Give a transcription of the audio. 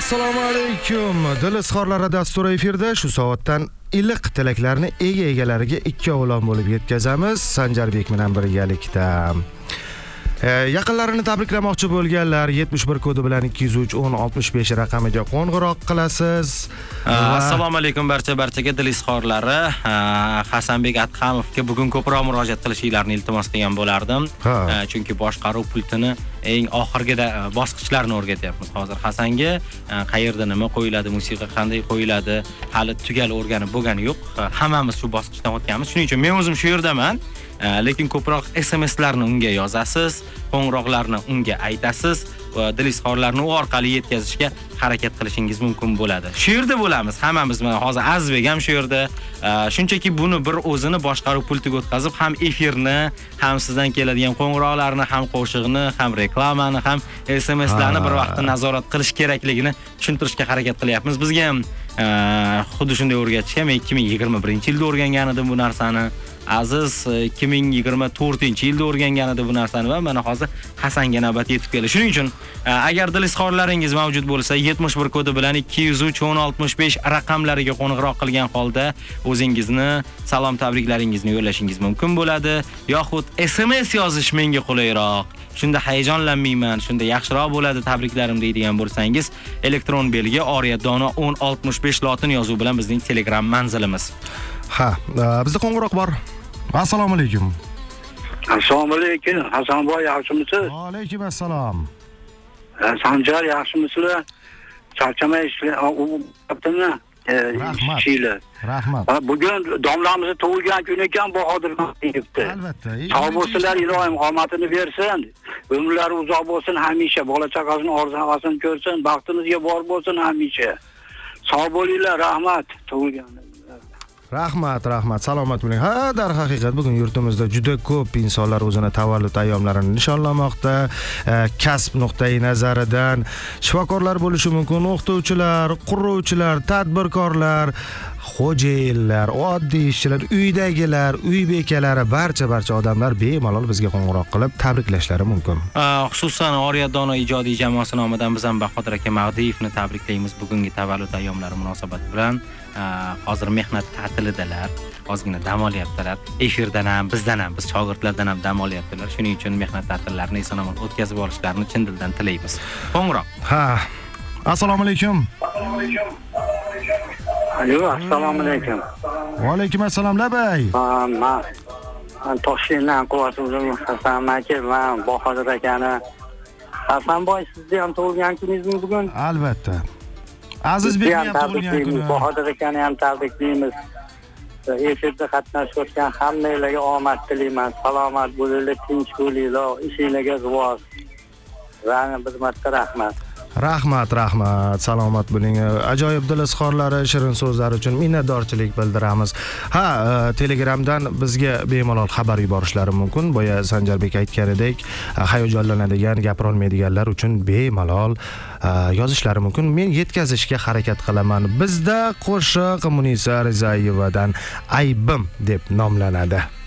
Assalomu alaykum. Dil izhorlari dasturi efirda shu soatdan iliq tilaklarni egalariga ikkovlon bo'lib yetkazamiz. Sanjarbek bilan birgalikda. Yaqinlarini tabriklamoqchi bo'lganlar 71 kodi bilan 203 1065 raqamiga qo'ng'iroq qilasiz. Assalomu alaykum barchaga dil izhorlari. Hasanbek Adhamovga bugun ko'proq murojaat qilishingizni iltimos qilgan bo'lardim. Chunki boshqaruv pultini eng oxirgida bosqichlarini o'rgatyapmiz. Hozir Hasanga qayerda nima qo'yiladi, musiqa qanday qo'yiladi, hali tugal o'rganib bo'lgani yo'q. Hammamiz shu bosqichdan o'tganmiz. Shuning uchun men o'zim shu yerdaman. Lekin ko'proq SMSlarni unga yozasiz, qo'ng'iroqlarni unga aytasiz va dil izhorlarini u orqali yetkazishga harakat qilishingiz mumkin bo'ladi. Shu yerda bo'lamiz hammamiz. Mana hozir Azizbek ham shu yerda. Shunchaki buni bir o'zini boshqaruv pultiga o'tkazib, ham efirni, ham sizdan keladigan qo'ng'iroqlarni, ham qo'shiqni, ham reklamani, ham SMSlarni bir vaqtda nazorat qilish kerakligini tushuntirishga harakat qilyapmiz. Bizga ham xuddi shunday o'rgatishga men 2021-yilda o'rgangan edim bu narsani. Aziz 2024-yilda o'rgangan edi bu narsani va mana hozir Hasanga navbat yetib keldi. Shuning uchun agar dil izhorlaringiz mavjud bo'lsa 71 kodi bilan 203 1065 raqamlariga qo'ng'iroq qilgan holda o'zingizni salom tabriklaringizni yo'llashingiz mumkin bo'ladi yoxud SMS yozish menga qulayroq. Shunda hayajonlanmayman, shunda yaxshiroq bo'ladi tabriklarim deydigan bo'lsangiz, elektron belgi Oriyadono 1065 lotin yozuvi bilan bizning Telegram manzilimiz. Bizda qo'ng'iroq bor. Assalomu alaykum. Assalomu alaykum. Hasanboy yaxshimisiz? Va alaykum assalom. Sanjar yaxshimisizlar? Charchamay ishlayaptimi? Rahmat. Rahmat. Bugun domlamizni tug'ilgan kun ekan, Bahodir deyibdi. Albatta. Sog' bo'lsinlar, Ilohim omadini bersin. Umrlari uzoq bo'lsin hamisha, bola chaqasini orzu havasini ko'rsin, baxtimizga bor bo'lsin hamisha. Sog' bo'linglar, rahmat tug'ilgan. Rahmat. Salomat bo'ling. Darhaqiqat bugun yurtimizda juda ko'p insonlar o'zini tavallud ayyomlarini nishonlamoqda. Kasb nuqtai nazaridan shifokorlar bo'lishi mumkin, o'qituvchilar, quruvchilar, tadbirkorlar, xo'jayinlar, oddiy ishchilar, uydagilar, uy bekalari, barcha odamlar bemalol bizga qo'ng'iroq qilib tabriklashlari mumkin. Xususan Oriyadono ijodiy jamoasi nomidan biz ham Bahodir aka Mag'diyevni tabriklaymiz bugungi tavallud ayyomlari munosabati bilan. Hozir mehnat ta'tilidalar, ozgina dam olyaptilar. Efirdan ham, bizdan ham, biz shogirdlardan ham dam olyaptilar. Shuning uchun mehnat ta'tillarini eson-omon o'tkazib olishlarini chin dildan tilaymiz. Qo'ng'iroq. Assalomu alaykum. Alo, assalomu alaykum. Va alaykum assalom, labay. Men Toshkentdan Quvvatulloh Hasan aka, men Bahodir akani. Hasanboy, sizni ham tug'ilgan kuningiz bugun? Albatta. Azizbekni ham tug'ilgan kuni. Bahodir akani ham tabriklaymiz. Efirda qatnashayotgan hammalarga omad tilayman. Salomat bo'linglar, tinch bo'linglar, ishingizga rivoj. Va xizmatga rahmat. Rahmat. Salomat bo'ling. Ajoyib dil izhorlari, shirin so'zlar uchun minnatdorchilik bildiramiz. Telegramdan bizga bemalol xabar yuborishlari mumkin. Boya Sanjarbek aytganidek, hayajonlanadigan, gapira olmaydiganlar uchun bemalol yozishlari mumkin. Men yetkazishga harakat qilaman. Bizda qo'shiq Munisa Rizayevadan Aybim deb nomlanadi.